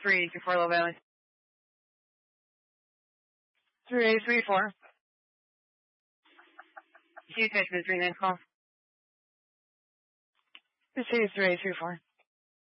384 Low Valley. 3834. Can you attach the 39 call? This is 3834.